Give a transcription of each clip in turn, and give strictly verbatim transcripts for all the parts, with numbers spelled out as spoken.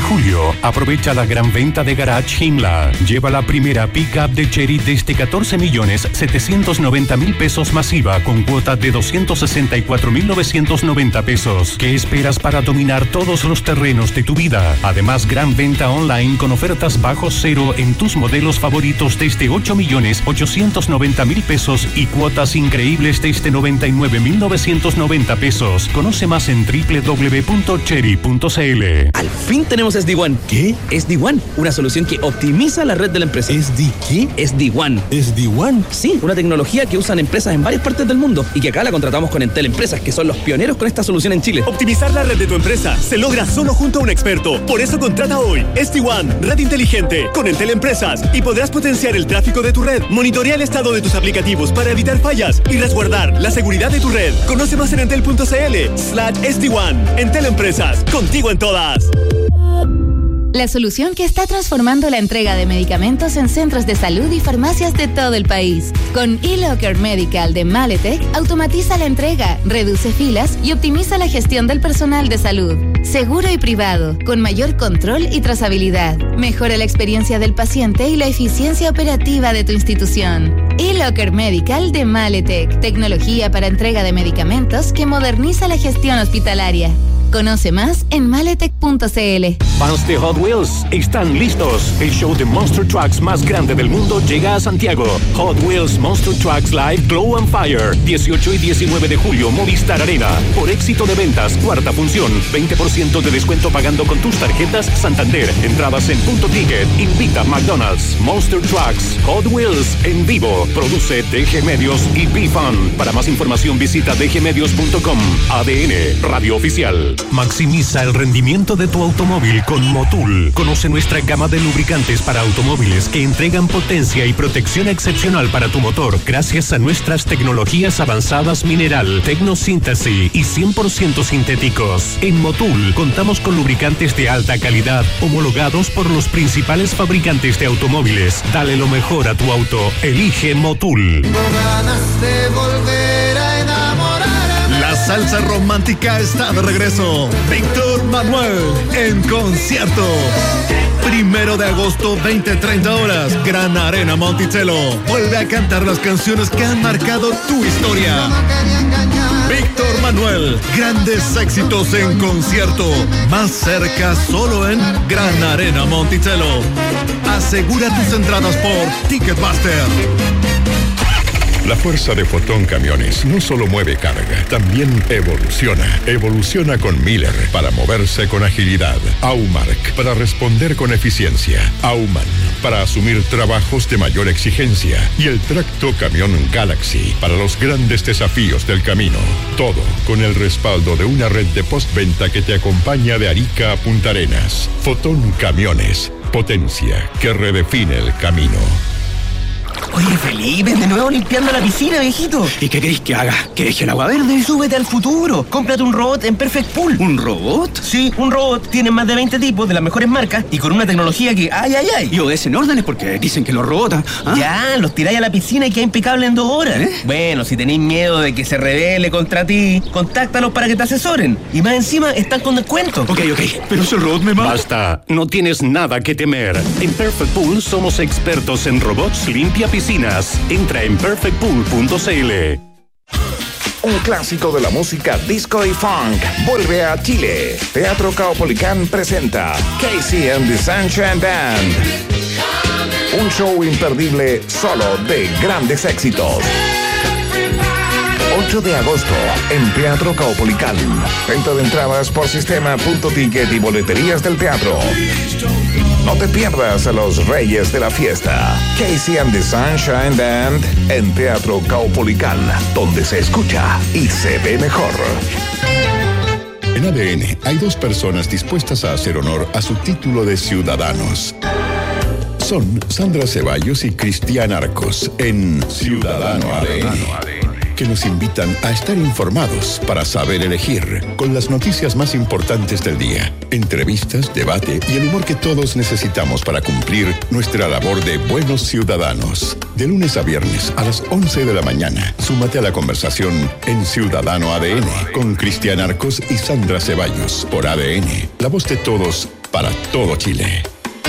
julio, aprovecha la gran venta de Garage Himla. Lleva la primera pick-up de Chery desde catorce millones setecientos noventa mil pesos masiva con cuota de doscientos sesenta y cuatro mil novecientos noventa pesos. ¿Qué esperas para dominar todos los terrenos de tu vida? Además, gran venta online con ofertas bajo cero en tus modelos favoritos desde ocho millones ochocientos noventa mil pesos y cuotas increíbles desde noventa y nueve mil novecientos noventa pesos. Conoce más en doble u doble u doble u punto chery punto c l. Al fin tenemos S D One. ¿Qué? S D One, una solución que optimiza la red de la empresa. ¿S D qué? S D One. ¿S D One? Sí, una tecnología que usan empresas en varias partes del mundo y que acá la contratamos con Entel Empresas, que son los pioneros con esta solución en Chile. Optimizar la red de tu empresa se logra solo junto a un experto. Por eso contrata hoy S D One, red inteligente, con Entel Empresas, y podrás potenciar el tráfico de tu red, monitorear el estado de tus aplicativos para evitar fallas y resguardar la seguridad de tu red. Conoce más en entel punto c l slash S D One. Entel Empresas, contigo en todas. La solución que está transformando la entrega de medicamentos en centros de salud y farmacias de todo el país. Con eLocker Medical de Maletec, automatiza la entrega, reduce filas y optimiza la gestión del personal de salud. Seguro y privado, con mayor control y trazabilidad. Mejora la experiencia del paciente y la eficiencia operativa de tu institución. eLocker Medical de Maletec, tecnología para entrega de medicamentos que moderniza la gestión hospitalaria. Conoce más en maletec punto c l. Fans de Hot Wheels están listos. El show de Monster Trucks más grande del mundo llega a Santiago. Hot Wheels Monster Trucks Live Glow and Fire. dieciocho y diecinueve de julio, Movistar Arena. Por éxito de ventas, cuarta función. veinte por ciento de descuento pagando con tus tarjetas Santander. Entradas en Punto Ticket. Invita McDonald's. Monster Trucks Hot Wheels en vivo. Produce D G Medios y B-Fun. Para más información visita d g medios punto com. A D N, Radio Oficial. Maximiza el rendimiento de tu automóvil con Motul. Conoce nuestra gama de lubricantes para automóviles que entregan potencia y protección excepcional para tu motor gracias a nuestras tecnologías avanzadas mineral, tecnosíntesis y cien por ciento sintéticos. En Motul contamos con lubricantes de alta calidad homologados por los principales fabricantes de automóviles. Dale lo mejor a tu auto. Elige Motul. Tengo ganas de volver a enamorarme. La salsa romántica está de regreso. Víctor Manuel en concierto. Primero de agosto, veinte treinta horas. Gran Arena Monticello. Vuelve a cantar las canciones que han marcado tu historia. Víctor Manuel, grandes éxitos en concierto. Más cerca solo en Gran Arena Monticello. Asegura tus entradas por Ticketmaster. La fuerza de Fotón Camiones no solo mueve carga, también evoluciona. Evoluciona con Miller para moverse con agilidad. Aumark para responder con eficiencia. Auman para asumir trabajos de mayor exigencia. Y el tracto camión Galaxy para los grandes desafíos del camino. Todo con el respaldo de una red de postventa que te acompaña de Arica a Punta Arenas. Fotón Camiones. Potencia que redefine el camino. Oye, Felipe, de nuevo limpiando la piscina, viejito. ¿Y qué querés que haga? ¿Que deje el agua verde? Súbete al futuro. Cómprate un robot en Perfect Pool. ¿Un robot? Sí, un robot. Tiene más de veinte tipos de las mejores marcas y con una tecnología que... ¡Ay, ay, ay! Y obedecen órdenes porque dicen que los robots... ¿ah? Ya, los tiráis a la piscina y queda impecable en dos horas. ¿Eh? Bueno, si tenéis miedo de que se rebele contra ti, contáctalos para que te asesoren. Y más encima, están con descuento. Ok, ok. Pero si el robot me mata... Basta. No tienes nada que temer. En Perfect Pool somos expertos en robots limpia piscinas. Entra en perfect pool punto c l. Un clásico de la música disco y funk vuelve a Chile. Teatro Caupolicán presenta Casey and the Sunshine Band. Un show imperdible solo de grandes éxitos. ocho de agosto en Teatro Caupolicán. Venta de entradas por sistema Punto Ticket y boleterías del teatro. No te pierdas a los reyes de la fiesta. Casey and the Sunshine Band en Teatro Caupolicán, donde se escucha y se ve mejor. En A D N hay dos personas dispuestas a hacer honor a su título de ciudadanos. Son Sandra Ceballos y Cristian Arcos en Ciudadano A D N, que nos invitan a estar informados para saber elegir, con las noticias más importantes del día, entrevistas, debate y el humor que todos necesitamos para cumplir nuestra labor de buenos ciudadanos. De lunes a viernes a las once de la mañana, súmate a la conversación en Ciudadano A D N con Cristian Arcos y Sandra Ceballos por A D N, la voz de todos para todo Chile.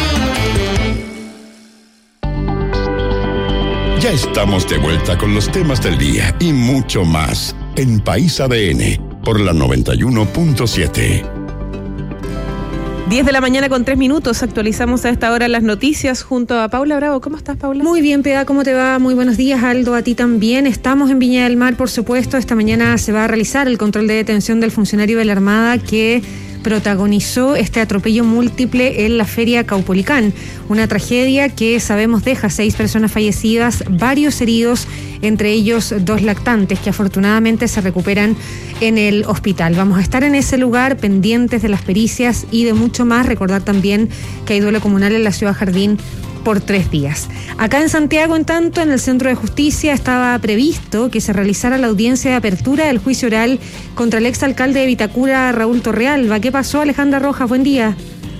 Ya estamos de vuelta con los temas del día y mucho más en País A D N por la noventa y uno punto siete. diez de la mañana con tres minutos. Actualizamos a esta hora las noticias junto a Paula Bravo. ¿Cómo estás, Paula? Muy bien, Peda, ¿cómo te va? Muy buenos días, Aldo, a ti también. Estamos en Viña del Mar, por supuesto. Esta mañana se va a realizar el control de detención del funcionario de la Armada que protagonizó este atropello múltiple en la Feria Caupolicán. Una tragedia que sabemos deja seis personas fallecidas, varios heridos, entre ellos dos lactantes que afortunadamente se recuperan en el hospital. Vamos a estar en ese lugar pendientes de las pericias y de mucho más. Recordar también que hay duelo comunal en la Ciudad Jardín por tres días. Acá en Santiago, en tanto, en el Centro de Justicia estaba previsto que se realizara la audiencia de apertura del juicio oral contra el exalcalde de Vitacura, Raúl Torrealba. ¿Qué pasó, Alejandra Rojas? Buen día.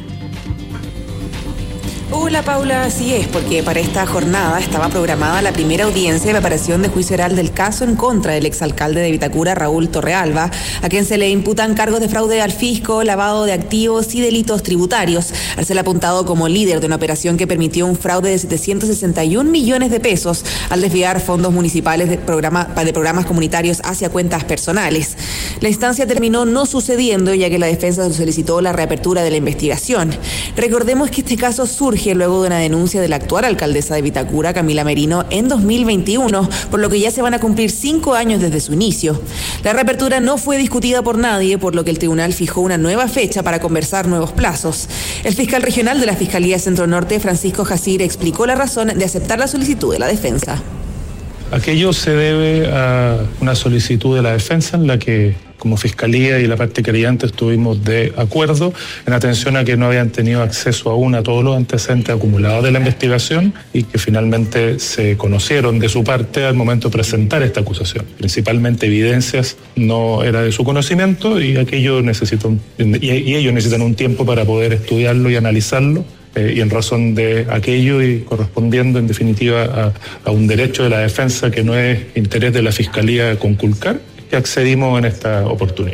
Hola Paula, así es, porque para esta jornada estaba programada la primera audiencia de preparación de juicio oral del caso en contra del exalcalde de Vitacura, Raúl Torrealba, a quien se le imputan cargos de fraude al fisco, lavado de activos y delitos tributarios, al ser apuntado como líder de una operación que permitió un fraude de setecientos sesenta y un millones de pesos al desviar fondos municipales de, programa, de programas comunitarios hacia cuentas personales. La instancia terminó no sucediendo, ya que la defensa solicitó la reapertura de la investigación. Recordemos que este caso surge luego de una denuncia de la actual alcaldesa de Vitacura, Camila Merino, en dos mil veintiuno, por lo que ya se van a cumplir cinco años desde su inicio. La reapertura no fue discutida por nadie, por lo que el tribunal fijó una nueva fecha para conversar nuevos plazos. El fiscal regional de la Fiscalía Centro Norte, Francisco Jacir, explicó la razón de aceptar la solicitud de la defensa. Aquello se debe a una solicitud de la defensa en la que, como Fiscalía y la parte querellante, estuvimos de acuerdo en atención a que no habían tenido acceso aún a todos los antecedentes acumulados de la investigación y que finalmente se conocieron de su parte al momento de presentar esta acusación. Principalmente evidencias no era de su conocimiento y aquello necesitó, y, y ellos necesitan un tiempo para poder estudiarlo y analizarlo. Eh, y en razón de aquello y correspondiendo en definitiva a, a un derecho de la defensa que no es interés de la Fiscalía conculcar, que accedimos en esta oportunidad.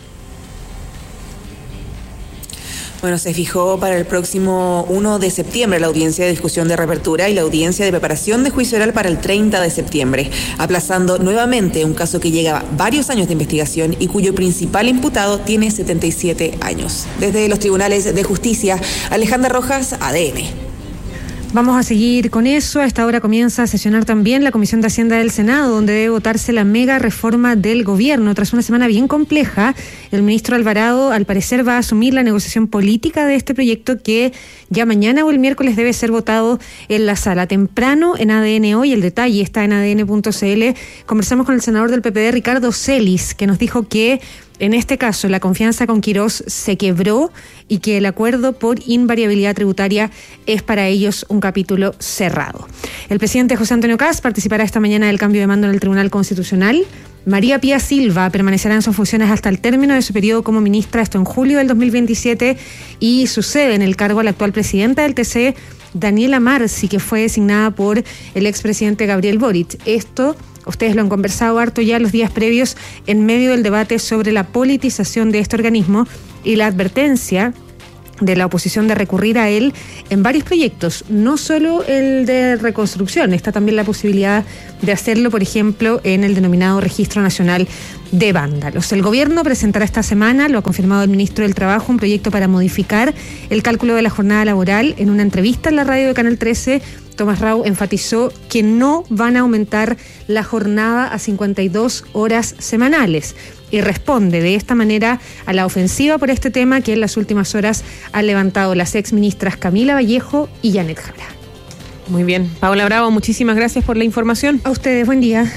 Bueno, se fijó para el próximo primero de septiembre la audiencia de discusión de reapertura y la audiencia de preparación de juicio oral para el treinta de septiembre, aplazando nuevamente un caso que lleva varios años de investigación y cuyo principal imputado tiene setenta y siete años. Desde los tribunales de justicia, Alejandra Rojas, A D N. Vamos a seguir con eso. A esta hora comienza a sesionar también la Comisión de Hacienda del Senado, donde debe votarse la mega reforma del gobierno. Tras una semana bien compleja, el ministro Alvarado al parecer va a asumir la negociación política de este proyecto que ya mañana o el miércoles debe ser votado en la sala. Temprano en A D N Hoy, el detalle está en A D N punto C L. Conversamos con el senador del P P D, Ricardo Celis, que nos dijo que en este caso la confianza con Quirós se quebró y que el acuerdo por invariabilidad tributaria es para ellos un capítulo cerrado. El presidente José Antonio Kast participará esta mañana del cambio de mando en el Tribunal Constitucional. María Pía Silva permanecerá en sus funciones hasta el término de su periodo como ministra, esto en julio del dos mil veintisiete, y sucede en el cargo a la actual presidenta del T C E, Daniela Marci, que fue designada por el expresidente Gabriel Boric. Esto, ustedes lo han conversado harto ya los días previos en medio del debate sobre la politización de este organismo y la advertencia de la oposición de recurrir a él en varios proyectos, no solo el de reconstrucción, está también la posibilidad de hacerlo, por ejemplo, en el denominado Registro Nacional de Vándalos. El gobierno presentará esta semana, lo ha confirmado el ministro del Trabajo, un proyecto para modificar el cálculo de la jornada laboral. En una entrevista en la radio de Canal trece, Tomás Rau enfatizó que no van a aumentar la jornada a cincuenta y dos horas semanales y responde de esta manera a la ofensiva por este tema que en las últimas horas han levantado las exministras Camila Vallejo y Janet Jara. Muy bien. Paula Bravo, muchísimas gracias por la información. A ustedes, buen día.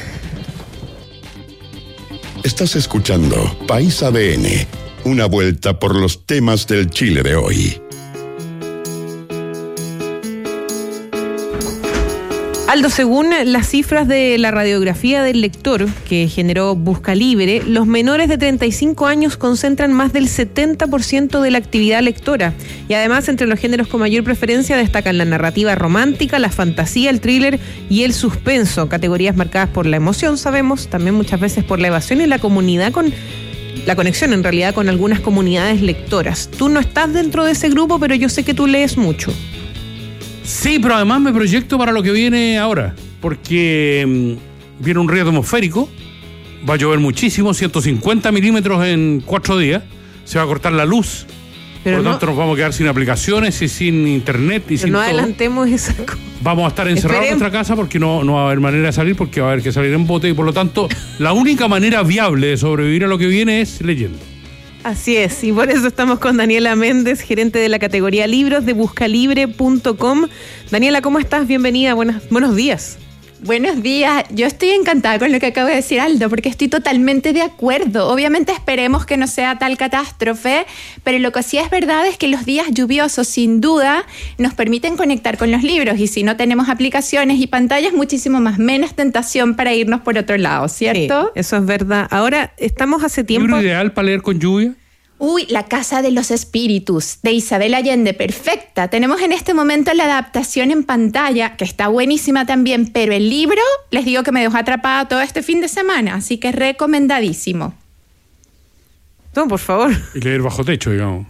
Estás escuchando País A D N, una vuelta por los temas del Chile de hoy. Aldo, según las cifras de la radiografía del lector que generó Busca Libre, los menores de treinta y cinco años concentran más del setenta por ciento de la actividad lectora. Y además, entre los géneros con mayor preferencia destacan la narrativa romántica, la fantasía, el thriller y el suspenso, categorías marcadas por la emoción, sabemos, también muchas veces por la evasión y la comunidad con la conexión en realidad con algunas comunidades lectoras. Tú no estás dentro de ese grupo, pero yo sé que tú lees mucho. Sí, pero además me proyecto para lo que viene ahora, porque mmm, viene un río atmosférico, va a llover muchísimo, ciento cincuenta milímetros en cuatro días, se va a cortar la luz, pero por lo no, tanto nos vamos a quedar sin aplicaciones y sin internet y sin no todo. adelantemos esa cosa. Vamos a estar encerrados en nuestra casa porque no, no va a haber manera de salir, porque va a haber que salir en bote y por lo tanto la única manera viable de sobrevivir a lo que viene es leyendo. Así es, y por eso estamos con Daniela Méndez, gerente de la categoría libros de buscalibre punto com. Daniela, ¿cómo estás? Bienvenida, buenas, buenos días. Buenos días, yo estoy encantada con lo que acaba de decir Aldo, porque estoy totalmente de acuerdo. Obviamente esperemos que no sea tal catástrofe, pero lo que sí es verdad es que los días lluviosos sin duda nos permiten conectar con los libros, y si no tenemos aplicaciones y pantallas, muchísimo más menos tentación para irnos por otro lado, ¿cierto? Sí, eso es verdad. Ahora, estamos hace tiempo... ¿Libro ideal para leer con lluvia? Uy, La Casa de los Espíritus, de Isabel Allende, perfecta. Tenemos en este momento la adaptación en pantalla, que está buenísima también, pero el libro, les digo que me dejó atrapada todo este fin de semana, así que recomendadísimo. No, por favor. Y leer bajo techo, digamos.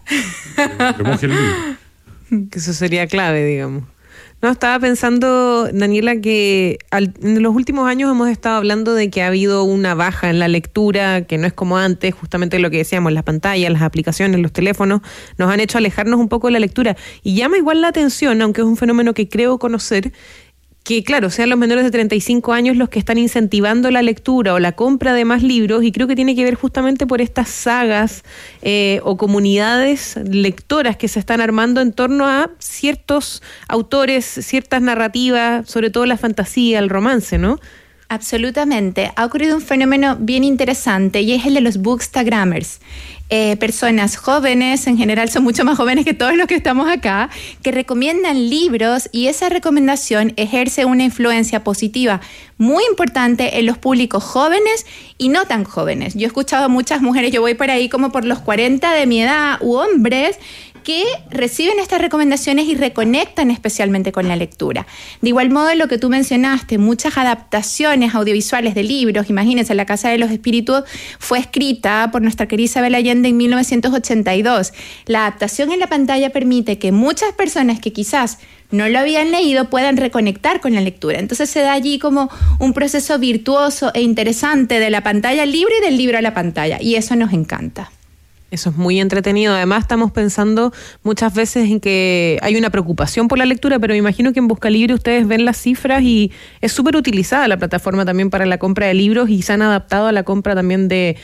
Que moje el libro. Que eso sería clave, digamos. No, estaba pensando, Daniela, que al, en los últimos años hemos estado hablando de que ha habido una baja en la lectura, que no es como antes, justamente lo que decíamos, las pantallas, las aplicaciones, los teléfonos, nos han hecho alejarnos un poco de la lectura. Y llama igual la atención, aunque es un fenómeno que creo conocer, que claro, sean los menores de treinta y cinco años los que están incentivando la lectura o la compra de más libros, y creo que tiene que ver justamente por estas sagas eh, o comunidades lectoras que se están armando en torno a ciertos autores, ciertas narrativas, sobre todo la fantasía, el romance, ¿no? Absolutamente. Ha ocurrido un fenómeno bien interesante y es el de los bookstagrammers. Eh, personas jóvenes, en general son mucho más jóvenes que todos los que estamos acá, que recomiendan libros, y esa recomendación ejerce una influencia positiva muy importante en los públicos jóvenes y no tan jóvenes. Yo he escuchado a muchas mujeres, yo voy por ahí como por los cuarenta de mi edad, u hombres, que reciben estas recomendaciones y reconectan especialmente con la lectura. De igual modo, lo que tú mencionaste, muchas adaptaciones audiovisuales de libros, imagínense, La Casa de los Espíritus fue escrita por nuestra querida Isabel Allende en mil novecientos ochenta y dos. La adaptación en la pantalla permite que muchas personas que quizás no lo habían leído puedan reconectar con la lectura. Entonces se da allí como un proceso virtuoso e interesante de la pantalla al libro y del libro a la pantalla, y eso nos encanta. Eso es muy entretenido. Además, estamos pensando muchas veces en que hay una preocupación por la lectura, pero me imagino que en Buscalibre ustedes ven las cifras y es súper utilizada la plataforma también para la compra de libros, y se han adaptado a la compra también de,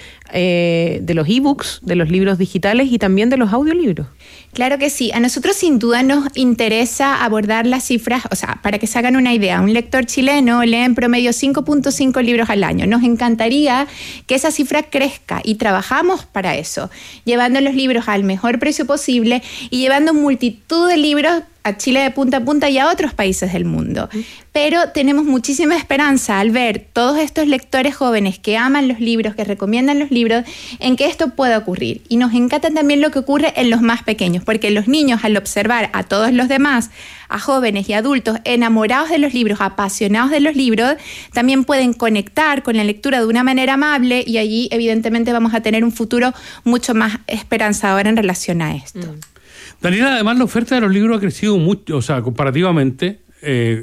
eh, de los ebooks, de los libros digitales y también de los audiolibros. Claro que sí. A nosotros sin duda nos interesa abordar las cifras, o sea, para que se hagan una idea, un lector chileno lee en promedio cinco punto cinco libros al año. Nos encantaría que esa cifra crezca y trabajamos para eso, llevando los libros al mejor precio posible y llevando multitud de libros a Chile de punta a punta y a otros países del mundo. Pero tenemos muchísima esperanza al ver todos estos lectores jóvenes que aman los libros, que recomiendan los libros, en que esto pueda ocurrir. Y nos encanta también lo que ocurre en los más pequeños, porque los niños, al observar a todos los demás, a jóvenes y adultos enamorados de los libros, apasionados de los libros, también pueden conectar con la lectura de una manera amable, y allí evidentemente vamos a tener un futuro mucho más esperanzador en relación a esto. Mm. Daniela, además la oferta de los libros ha crecido mucho, o sea, comparativamente. Eh,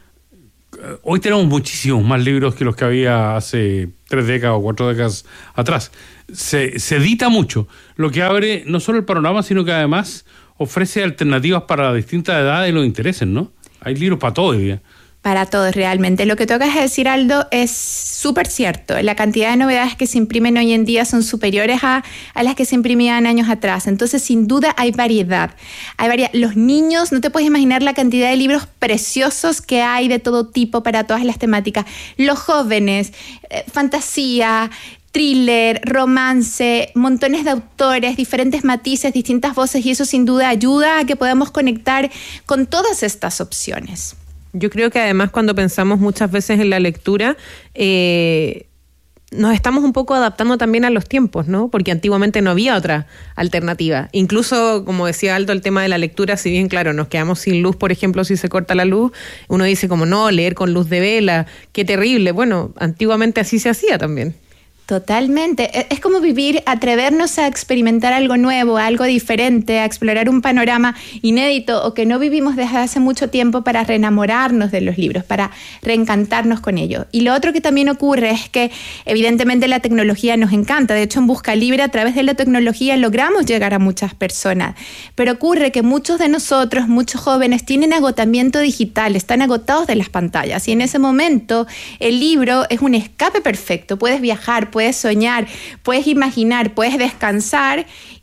hoy tenemos muchísimos más libros que los que había hace tres décadas o cuatro décadas atrás. Se, se edita mucho, lo que abre no solo el panorama, sino que además ofrece alternativas para distintas edades y los intereses, ¿no? Hay libros para todo hoy día. Para todos, realmente. Lo que tocas decir, Aldo, es súper cierto. La cantidad de novedades que se imprimen hoy en día son superiores a, a las que se imprimían años atrás. Entonces, sin duda, hay variedad. Hay variedad. Los niños, no te puedes imaginar la cantidad de libros preciosos que hay de todo tipo para todas las temáticas. Los jóvenes, eh, fantasía, thriller, romance, montones de autores, diferentes matices, distintas voces, y eso sin duda ayuda a que podamos conectar con todas estas opciones. Yo creo que además cuando pensamos muchas veces en la lectura, eh, nos estamos un poco adaptando también a los tiempos, ¿no? Porque antiguamente no había otra alternativa. Incluso, como decía Aldo, el tema de la lectura, si bien, claro, nos quedamos sin luz, por ejemplo, si se corta la luz, uno dice como, no, leer con luz de vela, qué terrible. Bueno, antiguamente así se hacía también. Totalmente. Es como vivir, atrevernos a experimentar algo nuevo, algo diferente, a explorar un panorama inédito o que no vivimos desde hace mucho tiempo para reenamorarnos de los libros, para reencantarnos con ellos. Y lo otro que también ocurre es que evidentemente la tecnología nos encanta. De hecho, en Busca Libre, a través de la tecnología logramos llegar a muchas personas. Pero ocurre que muchos de nosotros, muchos jóvenes, tienen agotamiento digital, están agotados de las pantallas. Y en ese momento, el libro es un escape perfecto. Puedes viajar, puedes soñar, puedes imaginar, puedes descansar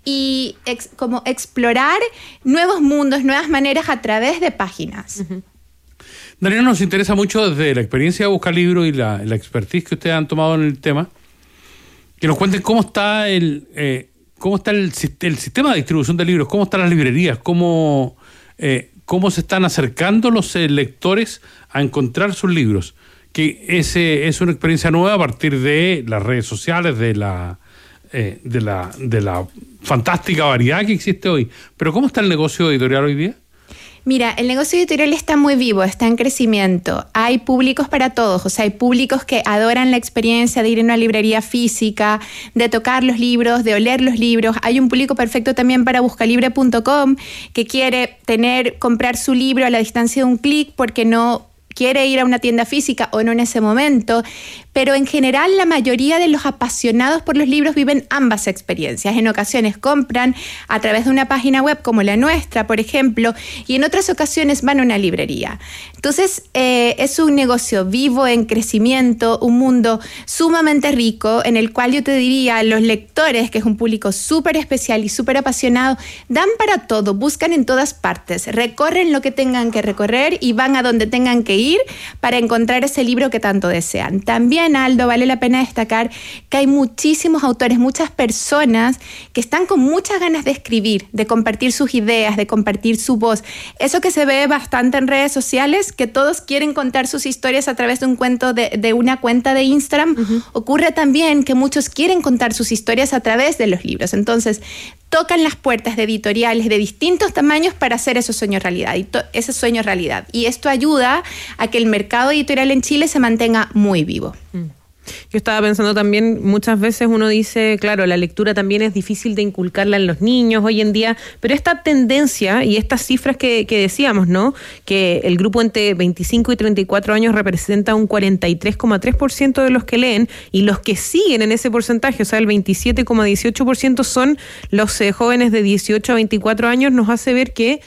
y ex, como explorar nuevos mundos, nuevas maneras a través de páginas. Uh-huh. Daniela, nos interesa mucho desde la experiencia de Busca Libro y la, la expertise que ustedes han tomado en el tema, que nos cuenten cómo está el eh, cómo está el, el sistema de distribución de libros, cómo están las librerías, cómo, eh, cómo se están acercando los eh, lectores a encontrar sus libros. Que ese es una experiencia nueva a partir de las redes sociales, de la, eh, de la, de la fantástica variedad que existe hoy. Pero ¿cómo está el negocio editorial hoy día? Mira, el negocio editorial está muy vivo, está en crecimiento. Hay públicos para todos, o sea, hay públicos que adoran la experiencia de ir a una librería física, de tocar los libros, de oler los libros. Hay un público perfecto también para buscalibre punto com que quiere tener, comprar su libro a la distancia de un clic porque no quiere ir a una tienda física o no en ese momento, pero en general la mayoría de los apasionados por los libros viven ambas experiencias. En ocasiones compran a través de una página web como la nuestra, por ejemplo, y en otras ocasiones van a una librería. Entonces, eh, es un negocio vivo, en crecimiento, un mundo sumamente rico, en el cual yo te diría, los lectores, que es un público súper especial y súper apasionado, dan para todo, buscan en todas partes, recorren lo que tengan que recorrer y van a donde tengan que ir para encontrar ese libro que tanto desean. También, Aldo, vale la pena destacar que hay muchísimos autores, muchas personas que están con muchas ganas de escribir, de compartir sus ideas, de compartir su voz. Eso que se ve bastante en redes sociales, que todos quieren contar sus historias a través de un cuento de, de una cuenta de Instagram. Uh-huh. Ocurre también que muchos quieren contar sus historias a través de los libros. Entonces, tocan las puertas de editoriales de distintos tamaños para hacer esos sueños realidad, y to- ese sueño realidad. Y esto ayuda a que el mercado editorial en Chile se mantenga muy vivo. Mm. Yo estaba pensando también, muchas veces uno dice, claro, la lectura también es difícil de inculcarla en los niños hoy en día, pero esta tendencia y estas cifras que, que decíamos, ¿no? Que el grupo entre veinticinco y treinta y cuatro años representa un cuarenta y tres coma tres por ciento de los que leen, y los que siguen en ese porcentaje, o sea, el veintisiete coma dieciocho por ciento son los eh, jóvenes de dieciocho a veinticuatro años, nos hace ver que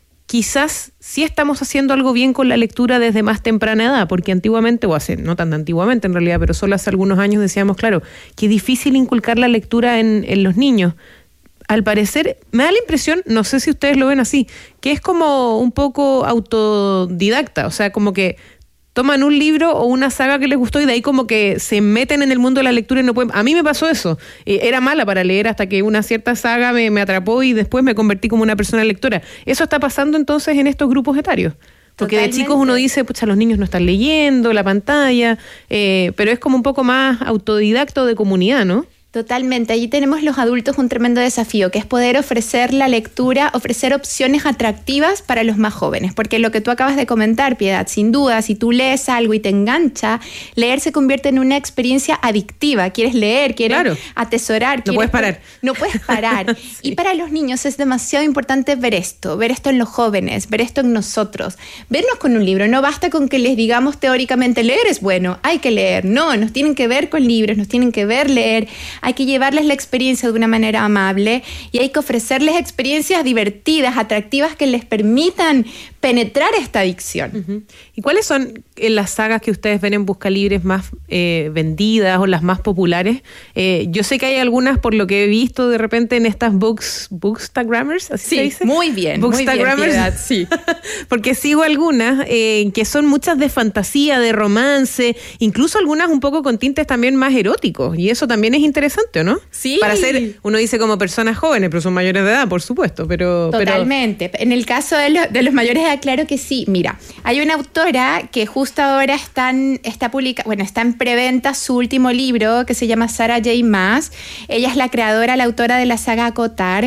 quizás sí estamos haciendo algo bien con la lectura desde más temprana edad, porque antiguamente, o hace, no tan antiguamente en realidad, pero solo hace algunos años decíamos, claro, que difícil inculcar la lectura en, en los niños. Al parecer, me da la impresión, no sé si ustedes lo ven así, que es como un poco autodidacta, o sea, como que toman un libro o una saga que les gustó y de ahí como que se meten en el mundo de la lectura y no pueden... A mí me pasó eso. Era mala para leer hasta que una cierta saga me, me atrapó y después me convertí como una persona lectora. ¿Eso está pasando entonces en estos grupos etarios? Porque Totalmente. De chicos uno dice, pucha, los niños no están leyendo, la pantalla, eh, pero es como un poco más autodidacto de comunidad, ¿no? Totalmente. Allí tenemos los adultos un tremendo desafío, que es poder ofrecer la lectura, ofrecer opciones atractivas para los más jóvenes. Porque lo que tú acabas de comentar, Piedad, sin duda, si tú lees algo y te engancha, leer se convierte en una experiencia adictiva. Quieres leer, quieres claro. atesorar. No puedes parar. No puedes parar. Sí. Y para los niños es demasiado importante ver esto, ver esto en los jóvenes, ver esto en nosotros. Vernos con un libro. No basta con que les digamos teóricamente leer es bueno, hay que leer. No, nos tienen que ver con libros, nos tienen que ver leer. Hay que llevarles la experiencia de una manera amable y hay que ofrecerles experiencias divertidas, atractivas, que les permitan penetrar esta adicción. Uh-huh. ¿Y cuáles son las sagas que ustedes ven en Busca Libres más eh, vendidas o las más populares? Eh, yo sé que hay algunas, por lo que he visto de repente en estas books, bookstagrammers, ¿así sí, se dice? Muy bien, muy bien, sí. Porque sigo algunas eh, que son muchas de fantasía, de romance, incluso algunas un poco con tintes también más eróticos, y eso también es interesante, ¿o no? Sí. Para ser, uno dice como personas jóvenes, pero son mayores de edad, por supuesto, pero... Totalmente. Pero... En el caso de, lo, de los mayores de edad, claro que sí. Mira, hay una autora que justo ahora están, está publica, bueno, está en preventa su último libro, que se llama Sarah J. Maas. Ella es la creadora, la autora de la saga Acotar,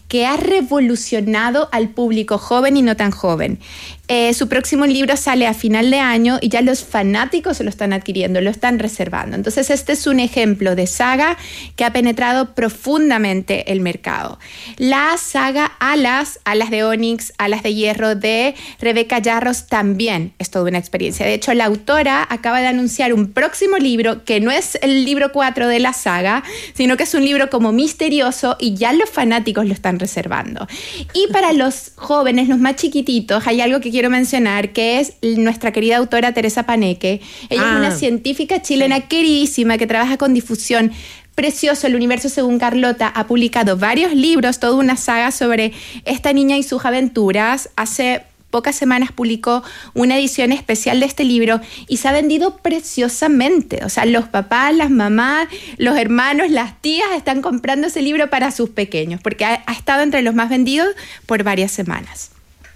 que ha revolucionado al público joven y no tan joven. Eh, su próximo libro sale a final de año y ya los fanáticos se lo están adquiriendo, lo están reservando. Entonces este es un ejemplo de saga que ha penetrado profundamente el mercado. La saga Alas, Alas de Onix, Alas de Hierro de Rebeca Yarros también es toda una experiencia. De hecho, la autora acaba de anunciar un próximo libro que no es el libro cuatro de la saga, sino que es un libro como misterioso y ya los fanáticos lo están reservando. Y para los jóvenes, los más chiquititos, hay algo que quiero mencionar, que es nuestra querida autora Teresa Paneque. Ella ah, es una científica chilena sí. queridísima que trabaja con difusión. Precioso, El Universo Según Carlota ha publicado varios libros, toda una saga sobre esta niña y sus aventuras. Hace pocas semanas publicó una edición especial de este libro y se ha vendido preciosamente. O sea, los papás, las mamás, los hermanos, las tías están comprando ese libro para sus pequeños, porque ha, ha estado entre los más vendidos por varias semanas.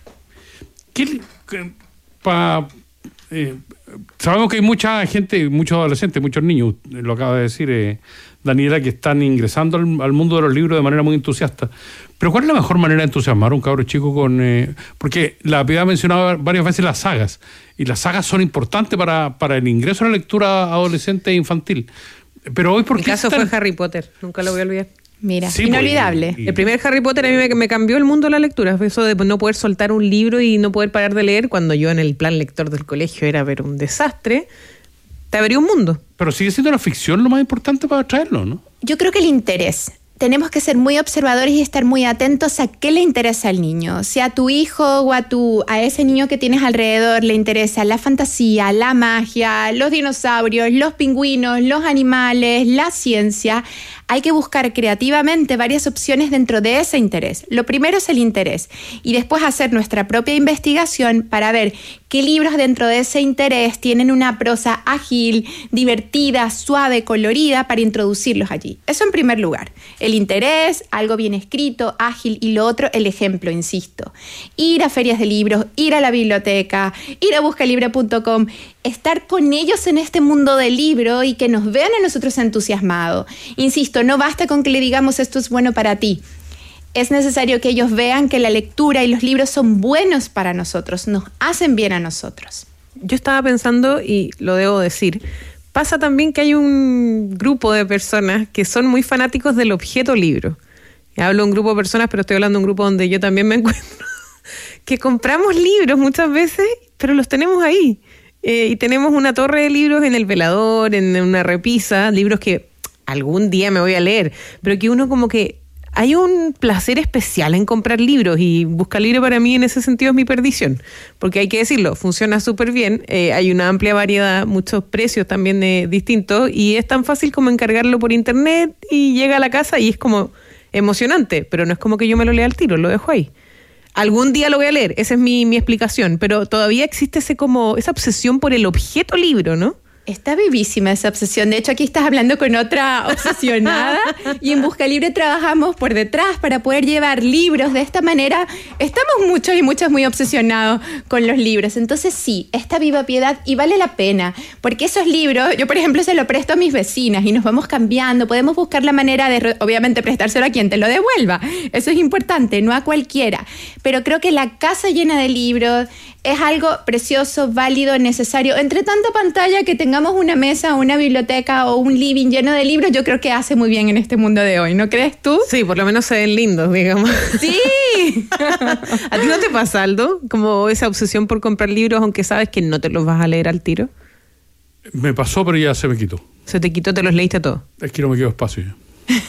¿Qué, pa, eh, sabemos que hay mucha gente, muchos adolescentes, muchos niños, lo acaba de decir eh, Daniela, que están ingresando al, al mundo de los libros de manera muy entusiasta. Pero ¿cuál es la mejor manera de entusiasmar a un cabro chico con...? Eh, porque la Piedad ha mencionado varias veces las sagas, y las sagas son importantes para, para el ingreso a la lectura adolescente e infantil. Pero hoy, ¿por qué? Mi caso están... fue Harry Potter, nunca lo voy a olvidar. Mira, sí, inolvidable. Y, y... El primer Harry Potter a mí me, me cambió el mundo de la lectura. Eso de no poder soltar un libro y no poder parar de leer, cuando yo en el plan lector del colegio era ver un desastre, te abrió un mundo. Pero sigue siendo la ficción lo más importante para atraerlo, ¿no? Yo creo que el interés. Tenemos que ser muy observadores y estar muy atentos a qué le interesa al niño. Si a tu hijo o a, tu, a ese niño que tienes alrededor le interesa la fantasía, la magia, los dinosaurios, los pingüinos, los animales, la ciencia, hay que buscar creativamente varias opciones dentro de ese interés. Lo primero es el interés y después hacer nuestra propia investigación para ver qué libros dentro de ese interés tienen una prosa ágil, divertida, suave, colorida para introducirlos allí. Eso en primer lugar. El interés, algo bien escrito, ágil, y lo otro, el ejemplo, insisto. Ir a ferias de libros, ir a la biblioteca, ir a buscalibre punto com, estar con ellos en este mundo del libro y que nos vean a nosotros entusiasmados. Insisto, no basta con que le digamos esto es bueno para ti. Es necesario que ellos vean que la lectura y los libros son buenos para nosotros, nos hacen bien a nosotros. Yo estaba pensando, y lo debo decir, pasa también que hay un grupo de personas que son muy fanáticos del objeto libro. Y hablo de un grupo de personas, pero estoy hablando de un grupo donde yo también me encuentro, que compramos libros muchas veces, pero los tenemos ahí. Eh, y tenemos una torre de libros en el velador, en una repisa, libros que algún día me voy a leer, pero que uno como que... Hay un placer especial en comprar libros, y Buscalibre para mí en ese sentido es mi perdición, porque hay que decirlo, funciona súper bien, eh, hay una amplia variedad, muchos precios también de, distintos, y es tan fácil como encargarlo por internet y llega a la casa y es como emocionante, pero no es como que yo me lo lea al tiro, lo dejo ahí. Algún día lo voy a leer, esa es mi, mi explicación, pero todavía existe ese como esa obsesión por el objeto libro, ¿no? Está vivísima esa obsesión. De hecho, aquí estás hablando con otra obsesionada y en Buscalibre trabajamos por detrás para poder llevar libros. De esta manera estamos muchos y muchas muy obsesionados con los libros. Entonces sí, está viva piedad y vale la pena, porque esos libros, yo por ejemplo se lo presto a mis vecinas y nos vamos cambiando. Podemos buscar la manera de, obviamente, prestárselo a quien te lo devuelva. Eso es importante, no a cualquiera. Pero creo que la casa llena de libros es algo precioso, válido, necesario. Entre tanta pantalla, que tengamos una mesa, una biblioteca o un living lleno de libros, yo creo que hace muy bien en este mundo de hoy, ¿no crees tú? Sí, por lo menos se ven lindos, digamos. ¡Sí! ¿A ti no te pasa, Aldo? Como esa obsesión por comprar libros aunque sabes que no te los vas a leer al tiro. Me pasó, pero ya se me quitó. ¿Se te quitó, te los leíste todos? Es que no me quedo espacio ya.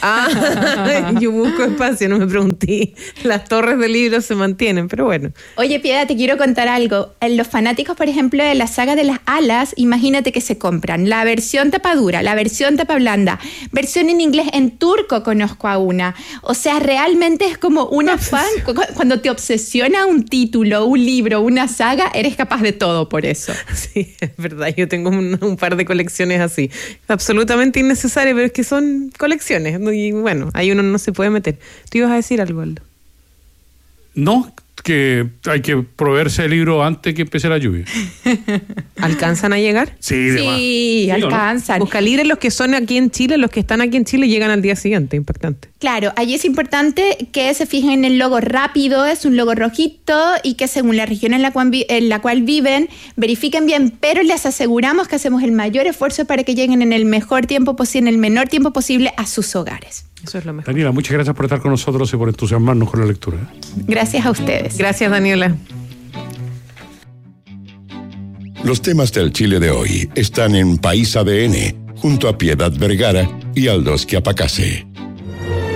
Ah, yo busco espacio, no me pregunté. Las torres de libros se mantienen, pero bueno. Oye, Piedad, te quiero contar algo. Los fanáticos, por ejemplo, de la saga de las Alas, imagínate que se compran la versión tapadura, la versión tapa blanda, versión en inglés, en turco conozco a una. O sea, realmente es como una fan. Cuando te obsesiona un título, un libro, una saga, eres capaz de todo por eso. Sí, es verdad. Yo tengo un, un par de colecciones así. Absolutamente innecesarias, pero es que son colecciones. Y bueno, ahí uno no se puede meter. ¿Tú ibas a decir algo, Aldo? No, que hay que proveerse el libro antes que empiece la lluvia. ¿Alcanzan a llegar? Sí, de más. Sí, alcanzan. Buscalibre, los que son aquí en Chile, los que están aquí en Chile llegan al día siguiente, impactante. Claro, allí es importante que se fijen en el logo rápido, es un logo rojito y que según la región en la cual, vi- en la cual viven, verifiquen bien, pero les aseguramos que hacemos el mayor esfuerzo para que lleguen en el mejor tiempo posible, en el menor tiempo posible a sus hogares. Eso es lo mejor. Daniela, muchas gracias por estar con nosotros y por entusiasmarnos con la lectura. Gracias a ustedes. Gracias, Daniela. Los temas del Chile de hoy están en País A D N, junto a Piedad Vergara y Aldos Quiapacase.